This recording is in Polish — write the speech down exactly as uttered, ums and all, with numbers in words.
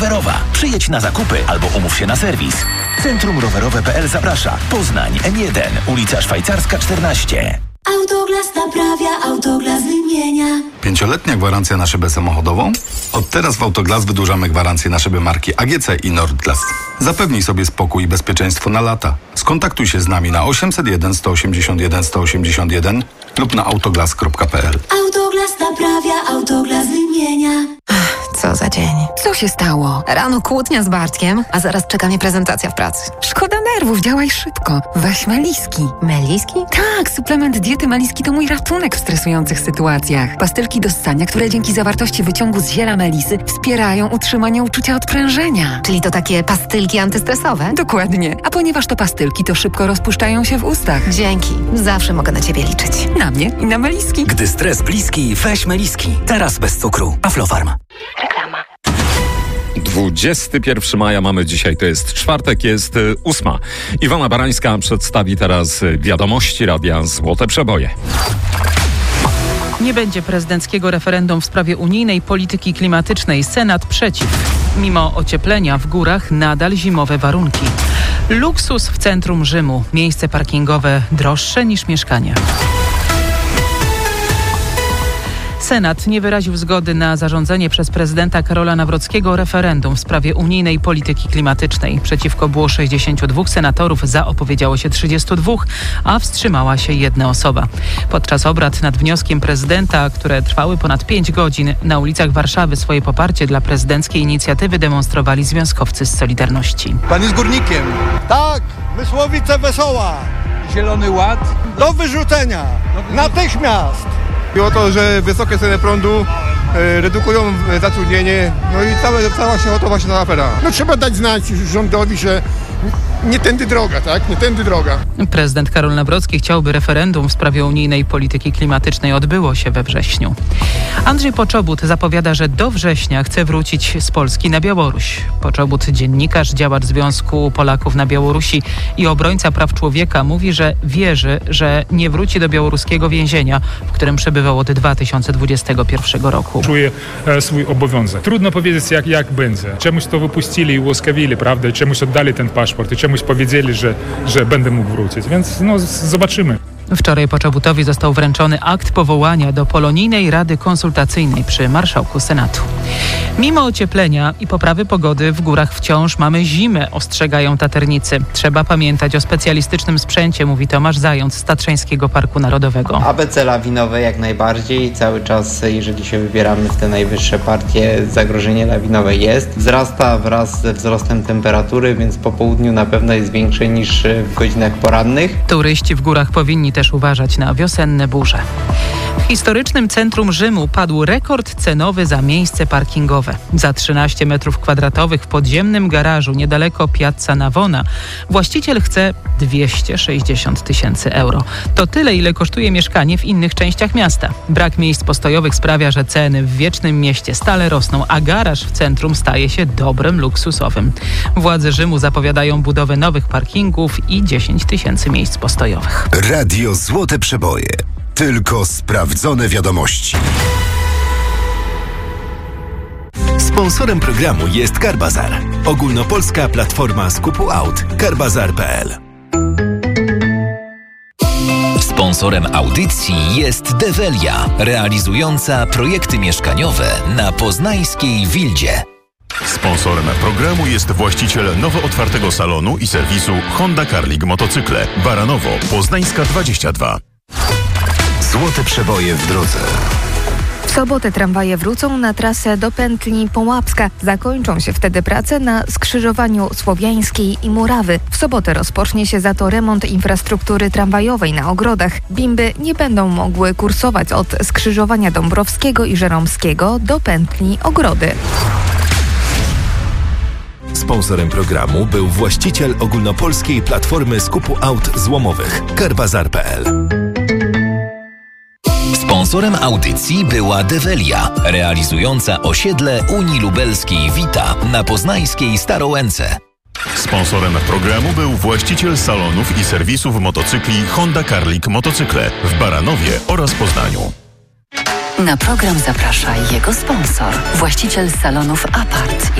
rowerowa. Przyjedź na zakupy albo umów się na serwis. Centrum Rowerowe kropka p l zaprasza. Poznań, M jeden, ulica Szwajcarska czternaście. Autoglas naprawia, Autoglas wymienia. Pięcioletnia gwarancja na szybę samochodową? Od teraz w Autoglas wydłużamy gwarancję na szyby marki A G C i Nordglas. Zapewnij sobie spokój i bezpieczeństwo na lata. Skontaktuj się z nami na osiemset jeden, sto osiemdziesiąt jeden, sto osiemdziesiąt jeden lub na autoglas kropka p l. Autoglas naprawia, Autoglas wymienia. Co za dzień. Co się stało? Rano kłótnia z Bartkiem, a zaraz czeka mnie prezentacja w pracy. Szkoda nerwów, działaj szybko. Weź Meliski. Meliski? Tak, suplement diety Meliski to mój ratunek w stresujących sytuacjach. Pastylki do ssania, które dzięki zawartości wyciągu z ziela melisy wspierają utrzymanie uczucia odprężenia. Czyli to takie pastylki antystresowe? Dokładnie. A ponieważ to pastylki, to szybko rozpuszczają się w ustach. Dzięki. Zawsze mogę na ciebie liczyć. Na mnie i na Meliski. Gdy stres bliski, weź Meliski. Teraz bez cukru. Aflofarm. Reklama. dwudziestego pierwszego maja mamy dzisiaj, to jest czwartek, jest ósma. Iwona Barańska przedstawi teraz wiadomości Radia Złote Przeboje. Nie będzie prezydenckiego referendum w sprawie unijnej polityki klimatycznej. Senat przeciw. Mimo ocieplenia w górach nadal zimowe warunki. Luksus w centrum Rzymu. Miejsce parkingowe droższe niż mieszkania. Senat nie wyraził zgody na zarządzenie przez prezydenta Karola Nawrockiego referendum w sprawie unijnej polityki klimatycznej. Przeciwko było sześćdziesięciu dwóch senatorów, za opowiedziało się trzydziestu dwóch, a wstrzymała się jedna osoba. Podczas obrad nad wnioskiem prezydenta, które trwały ponad pięć godzin, na ulicach Warszawy swoje poparcie dla prezydenckiej inicjatywy demonstrowali związkowcy z Solidarności. Pan jest górnikiem. Tak, Mysłowice Wesoła. Zielony Ład. Do wyrzucenia. Natychmiast. I o to, że wysokie ceny prądu e, redukują zatrudnienie, no i całe, cała się oto właśnie ta afera. No trzeba dać znać rządowi, że nie tędy droga, tak? Nie tędy droga. Prezydent Karol Nawrocki chciałby referendum w sprawie unijnej polityki klimatycznej. Odbyło się we wrześniu. Andrzej Poczobut zapowiada, że do września chce wrócić z Polski na Białoruś. Poczobut, dziennikarz, działacz Związku Polaków na Białorusi i obrońca praw człowieka, mówi, że wierzy, że nie wróci do białoruskiego więzienia, w którym przebywał od dwa tysiące dwudziestego pierwszego roku. Czuję e, swój obowiązek. Trudno powiedzieć, jak, jak będzie. Czemuś to wypuścili i ułaskawili, prawda? I czemuś oddali ten paszport i czemuś powiedzieli, że, że będę mógł wrócić. Więc no, zobaczymy. Wczoraj Poczobutowi został wręczony akt powołania do Polonijnej Rady Konsultacyjnej przy Marszałku Senatu. Mimo ocieplenia i poprawy pogody w górach wciąż mamy zimę, ostrzegają taternicy. Trzeba pamiętać o specjalistycznym sprzęcie, mówi Tomasz Zając z Tatrzańskiego Parku Narodowego. A B C lawinowe jak najbardziej. Cały czas, jeżeli się wybieramy w te najwyższe partie, zagrożenie lawinowe jest. Wzrasta wraz ze wzrostem temperatury, więc po południu na pewno jest większe niż w godzinach porannych. Turyści w górach powinni też uważać na wiosenne burze. W historycznym centrum Rzymu padł rekord cenowy za miejsce parkingowe. Za trzynaście metrów kwadratowych w podziemnym garażu niedaleko Piazza Navona właściciel chce dwieście sześćdziesiąt tysięcy euro. To tyle, ile kosztuje mieszkanie w innych częściach miasta. Brak miejsc postojowych sprawia, że ceny w Wiecznym Mieście stale rosną, a garaż w centrum staje się dobrem luksusowym. Władze Rzymu zapowiadają budowę nowych parkingów i dziesięć tysięcy miejsc postojowych. Radio Złote Przeboje. Tylko sprawdzone wiadomości. Sponsorem programu jest Carbazar. Ogólnopolska platforma skupu aut. Carbazar kropka p l. Sponsorem audycji jest Develia, realizująca projekty mieszkaniowe na poznańskiej Wildzie. Sponsorem programu jest właściciel nowo otwartego salonu i serwisu Honda Carling Motocykle. Baranowo, Poznańska dwadzieścia dwa. Złote przeboje w drodze. W sobotę tramwaje wrócą na trasę do pętli Połapska. Zakończą się wtedy prace na skrzyżowaniu Słowiańskiej i Murawy. W sobotę rozpocznie się za to remont infrastruktury tramwajowej na Ogrodach. Bimby nie będą mogły kursować od skrzyżowania Dąbrowskiego i Żeromskiego do pętli Ogrody. Sponsorem programu był właściciel ogólnopolskiej platformy skupu aut złomowych Carbazar kropka p l. Sponsorem audycji była Develia, realizująca osiedle Unii Lubelskiej Wita na poznańskiej Starołęce. Sponsorem programu był właściciel salonów i serwisów motocykli Honda Carling Motocykle w Baranowie oraz Poznaniu. Na program zaprasza jego sponsor, właściciel salonów Apart i